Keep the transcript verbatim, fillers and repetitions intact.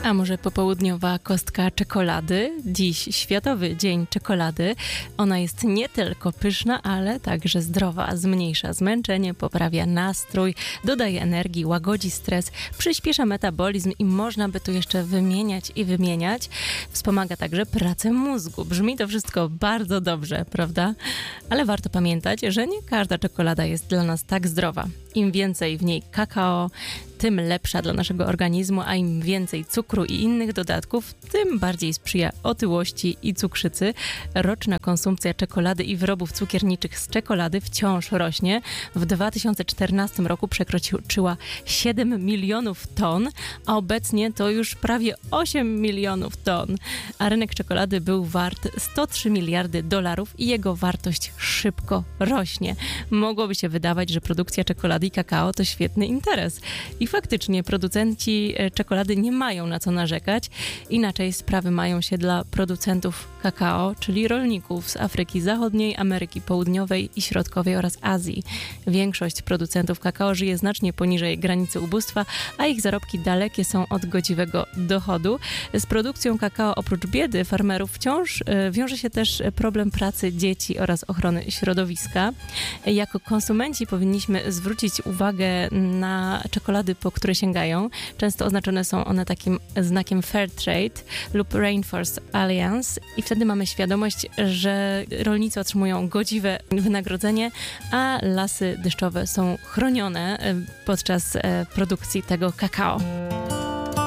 A może popołudniowa kostka czekolady? Dziś Światowy Dzień Czekolady. Ona jest nie tylko pyszna, ale także zdrowa. Zmniejsza zmęczenie, poprawia nastrój, dodaje energii, łagodzi stres, przyspiesza metabolizm i można by tu jeszcze wymieniać i wymieniać. Wspomaga także pracę mózgu. Brzmi to wszystko bardzo dobrze, prawda? Ale warto pamiętać, że nie każda czekolada jest dla nas tak zdrowa. Im więcej w niej kakao, tym lepsza dla naszego organizmu, a im więcej cukru i innych dodatków, tym bardziej sprzyja otyłości i cukrzycy. Roczna konsumpcja czekolady i wyrobów cukierniczych z czekolady wciąż rośnie. W dwa tysiące czternastym roku przekroczyła siedem milionów ton, a obecnie to już prawie osiem milionów ton. A rynek czekolady był wart sto trzy miliardy dolarów i jego wartość szybko rośnie. Mogłoby się wydawać, że produkcja czekolady i kakao to świetny interes. I faktycznie producenci czekolady nie mają na co narzekać. Inaczej sprawy mają się dla producentów kakao, czyli rolników z Afryki Zachodniej, Ameryki Południowej i Środkowej oraz Azji. Większość producentów kakao żyje znacznie poniżej granicy ubóstwa, a ich zarobki dalekie są od godziwego dochodu. Z produkcją kakao oprócz biedy farmerów wciąż wiąże się też problem pracy dzieci oraz ochrony środowiska. Jako konsumenci powinniśmy zwrócić uwagę na czekolady, po które sięgają. Często oznaczone są one takim znakiem Fairtrade lub Rainforest Alliance i wtedy mamy świadomość, że rolnicy otrzymują godziwe wynagrodzenie, a lasy deszczowe są chronione podczas produkcji tego kakao.